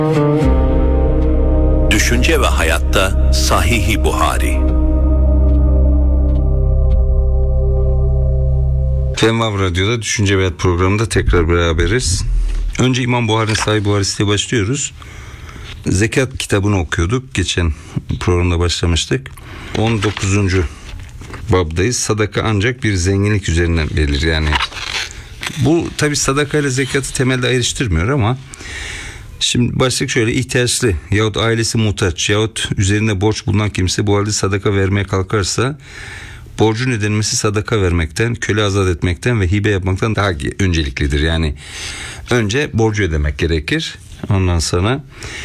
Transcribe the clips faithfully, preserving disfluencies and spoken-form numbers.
Düşünce ve Hayatta Sahih-i Buhari. Fenvav Radyo'da Düşünce ve Hayat programında tekrar beraberiz. Önce İmam Buhari'nin Sahih Buhari'siyle başlıyoruz. Zekat kitabını okuyorduk. Geçen programda başlamıştık. on dokuzuncu babdayız. Sadaka ancak bir zenginlik üzerinden verilir. Yani bu tabi sadaka ile zekatı temelde ayrıştırmıyor ama şimdi başlık şöyle: ihtiyaçlı yahut ailesi muhtaç yahut üzerinde borç bulunan kimse bu halde sadaka vermeye kalkarsa borcun ödenmesi sadaka vermekten, köle azat etmekten ve hibe yapmaktan daha önceliklidir. Yani önce borcu ödemek gerekir. Ondan sonra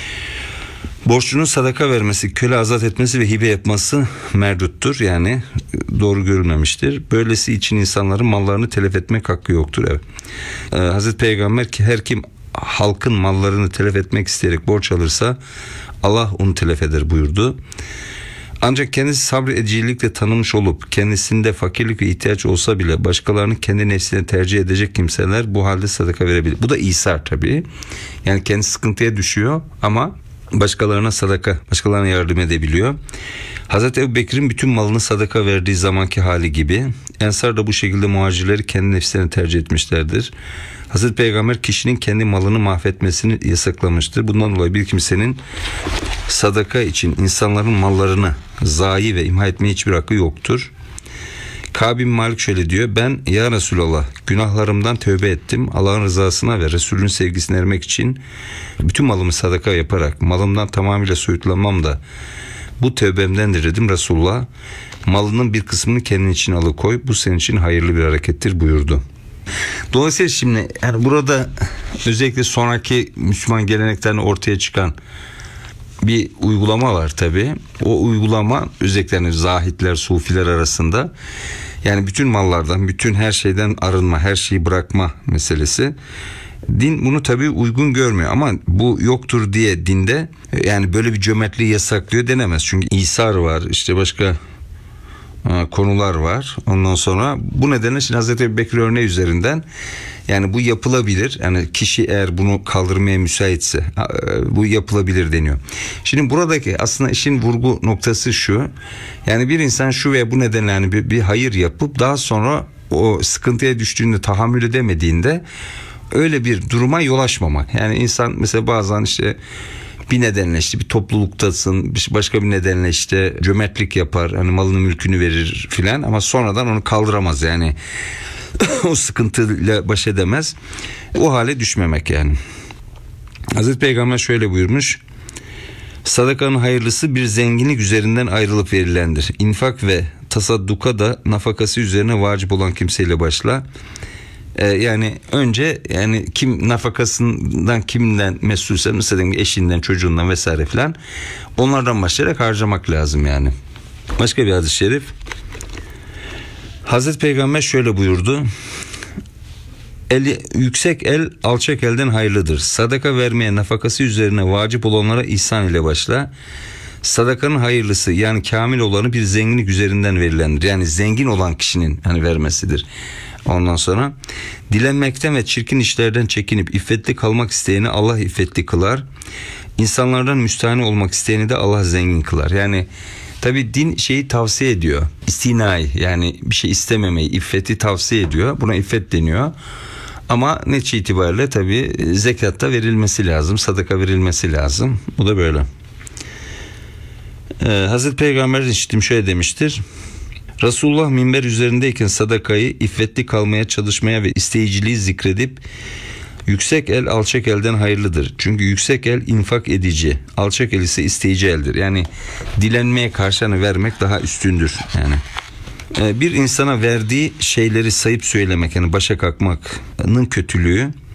borçlunun sadaka vermesi, köle azat etmesi ve hibe yapması merduttur. Yani doğru görülmemiştir. Böylesi için insanların mallarını telef etmek hakkı yoktur. Evet. Ee, Hazreti Peygamber ki her kim halkın mallarını telef etmek isteyerek borç alırsa Allah onu telef eder buyurdu. Ancak kendisi sabredicilikle tanınmış olup kendisinde fakirlik ve ihtiyaç olsa bile başkalarını kendi nefsine tercih edecek kimseler bu halde sadaka verebilir. Bu da İsar tabii. Yani kendisi sıkıntıya düşüyor ama başkalarına sadaka, başkalarına yardım edebiliyor. Hazreti Ebubekir'in bütün malını sadaka verdiği zamanki hali gibi Ensar da bu şekilde muhacirleri kendi nefsine tercih etmişlerdir. Hazreti Peygamber kişinin kendi malını mahvetmesini yasaklamıştır. Bundan dolayı bir kimsenin sadaka için insanların mallarını zayi ve imha etmeye hiçbir hakkı yoktur. Kâb bin Malik şöyle diyor: ben ya Resulallah günahlarımdan tövbe ettim. Allah'ın rızasına ve Resulün sevgisine ermek için bütün malımı sadaka yaparak malımdan tamamıyla soyutlanmam da bu tövbemdendir dedim. Resulullah malının bir kısmını kendin için alıkoy, bu senin için hayırlı bir harekettir buyurdu. Dolayısıyla şimdi yani burada özellikle sonraki Müslüman gelenekten ortaya çıkan bir uygulama var tabi. O uygulama özellikle yani zahitler, sufiler arasında yani bütün mallardan, bütün her şeyden arınma, her şeyi bırakma meselesi. Din bunu tabi uygun görmüyor ama bu yoktur diye dinde yani böyle bir cömertliği yasaklıyor denemez. Çünkü İsar var, işte başka konular var. Ondan sonra bu nedenle şimdi Hazreti Ebubekir örneği üzerinden yani bu yapılabilir. Yani kişi eğer bunu kaldırmaya müsaitse bu yapılabilir deniyor. Şimdi buradaki aslında işin vurgu noktası şu: yani bir insan şu veya bu nedenle yani bir, bir hayır yapıp daha sonra o sıkıntıya düştüğünde tahammül edemediğinde öyle bir duruma yol açmamak. Yani insan mesela bazen işte bir nedenle işte bir topluluktasın, başka bir nedenle işte cömertlik yapar, hani malını mülkünü verir filan ama sonradan onu kaldıramaz yani o sıkıntıyla baş edemez. O hale düşmemek yani. Hazreti Peygamber şöyle buyurmuş: sadakanın hayırlısı bir zenginlik üzerinden ayrılıp verilendir. İnfak ve tasadduka da nafakası üzerine vacip olan kimseyle başla. Ee, yani önce yani kim nafakasından kimden mesulse mesela eşinden, çocuğundan vesaire filan onlardan başlayarak harcamak lazım yani. Başka bir hadis-i şerif. Hazreti Peygamber şöyle buyurdu: Eli, yüksek el alçak elden hayırlıdır. Sadaka vermeye nafakası üzerine vacip olanlara ihsan ile başla. Sadakanın hayırlısı yani kamil olanı bir zenginlik üzerinden verilendir. Yani zengin olan kişinin hani vermesidir. Ondan sonra dilenmekten ve çirkin işlerden çekinip iffetli kalmak isteyeni Allah iffetli kılar. İnsanlardan müstahane olmak isteyeni de Allah zengin kılar. Yani tabi din şeyi tavsiye ediyor. İstinai yani bir şey istememeyi, iffeti tavsiye ediyor. Buna iffet deniyor. Ama netice itibariyle tabi zekatta verilmesi lazım, sadaka verilmesi lazım. Bu da böyle. Ee, Hazreti Peygamber işittim şöyle demiştir: Resulullah minber üzerindeyken sadakayı iffetli kalmaya çalışmaya ve isteyiciliği zikredip yüksek el alçak elden hayırlıdır. Çünkü yüksek el infak edici, alçak el ise isteyici eldir. Yani dilenmeye karşı hani vermek daha üstündür yani. Ee, bir insana verdiği şeyleri sayıp söylemek yani başa kalkmanın kötülüğü